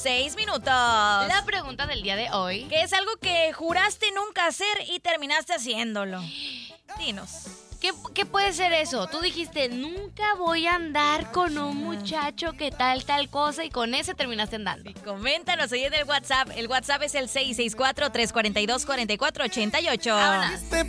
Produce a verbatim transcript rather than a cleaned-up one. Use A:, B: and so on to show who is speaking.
A: seis minutos.
B: La pregunta del día de hoy.
A: ¿Qué es algo que juraste nunca hacer y terminaste haciéndolo? Dinos.
B: ¿Qué, ¿Qué puede ser eso? Tú dijiste, nunca voy a andar con un muchacho que tal, tal cosa, y con ese terminaste andando.
A: Sí, coméntanos ahí en el WhatsApp. El WhatsApp es el seis seis cuatro, tres cuatro dos, cuatro cuatro ocho ocho.
B: Vámonos.